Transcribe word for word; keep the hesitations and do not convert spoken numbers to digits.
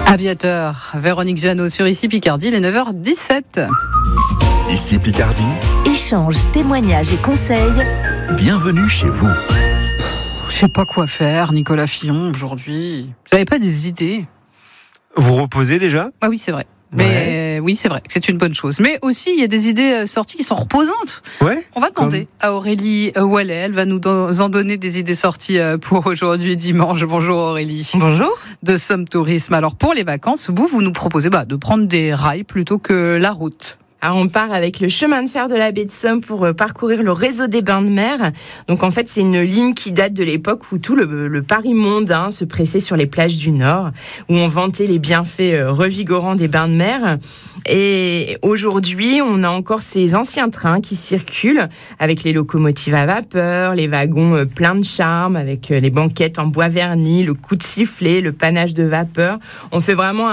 Aviateur, Véronique Jeannot sur Ici Picardie, il est neuf heures dix-sept. Ici Picardie. Échanges, témoignages et conseils. Bienvenue chez vous. Je sais pas quoi faire, Nicolas Fillon, aujourd'hui. Vous n'avez pas des idées? Vous reposez déjà? Ah oui, c'est vrai. Mais ouais. Oui, c'est vrai que c'est une bonne chose. Mais aussi, il y a des idées sorties qui sont reposantes. Ouais. On va demander Comme... à Aurélie Wallet. Elle va nous en donner des idées sorties pour aujourd'hui, dimanche. Bonjour Aurélie. Bonjour. De Somme Tourisme. Alors, pour les vacances, vous, vous nous proposez bah, de prendre des rails plutôt que la route. Alors on part avec le chemin de fer de la baie de Somme pour parcourir le réseau des bains de mer. Donc en fait c'est une ligne qui date de l'époque où tout le, le Paris mondain se pressait sur les plages du Nord, où on vantait les bienfaits revigorants des bains de mer. Et aujourd'hui on a encore ces anciens trains qui circulent avec les locomotives à vapeur, les wagons pleins de charme, avec les banquettes en bois verni, le coup de sifflet, le panache de vapeur. On fait vraiment